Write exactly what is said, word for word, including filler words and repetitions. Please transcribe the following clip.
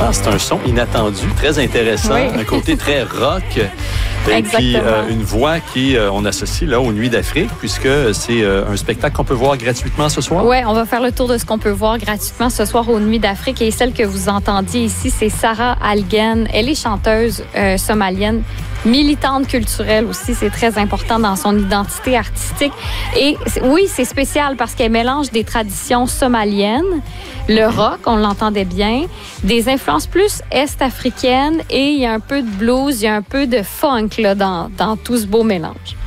Ah, c'est un son inattendu, très intéressant, oui. Un côté très rock. Et Exactement. puis euh, une voix qui euh, on associe là aux Nuits d'Afrique, puisque c'est euh, un spectacle qu'on peut voir gratuitement ce soir. Oui, on va faire le tour de ce qu'on peut voir gratuitement ce soir aux Nuits d'Afrique. Et celle que vous entendiez ici, c'est Sarah Algen. Elle est chanteuse euh, somalienne, militante culturelle aussi. C'est très important dans son identité artistique. Et oui, c'est spécial parce qu'elle mélange des traditions somaliennes, le rock, on l'entendait bien, des influences plus est-africaines et il y a un peu de blues, il y a un peu de funk là, dans, dans tout ce beau mélange.